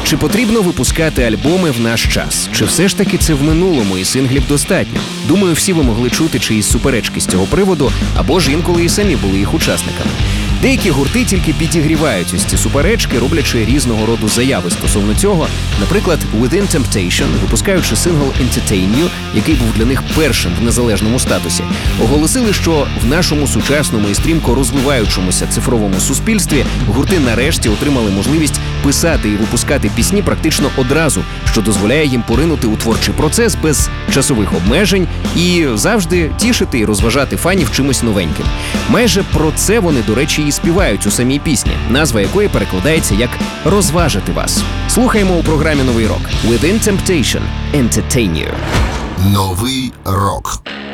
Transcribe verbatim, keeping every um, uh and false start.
Чи потрібно випускати альбоми в наш час? Чи все ж таки це в минулому і синглів достатньо? Думаю, всі ви могли чути чиїсь суперечки з цього приводу, або ж інколи і самі були їх учасниками. Деякі гурти тільки підігрівають ось ці суперечки, роблячи різного роду заяви стосовно цього. Наприклад, Within Temptation, випускаючи сингл Entertain You, який був для них першим в незалежному статусі, оголосили, що в нашому сучасному і стрімко розвиваючомуся цифровому суспільстві гурти нарешті отримали можливість писати і випускати пісні практично одразу, що дозволяє їм поринути у творчий процес без часових обмежень і завжди тішити і розважати фанів чимось новеньким. Майже про це вони, до речі, і співають у самій пісні, назва якої перекладається як «розважити вас». Слухаємо у програмі «Новий рок» Within Temptation – Entertain You. Новий рок.